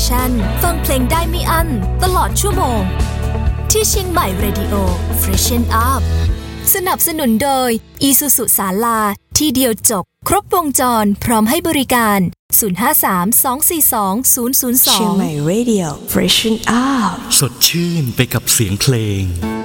Station ฟังเพลงได้ไม่อั้นตลอดชั่วโมงที่เชียงใหม่ Radio Freshen Up สนับสนุนโดย Isuzu ศาลาที่เดียวจบครบวงจรพร้อมให้บริการ053-242-002 เชียงใหม่ Radio Freshen Up สดชื่นไปกับเสียงเพลง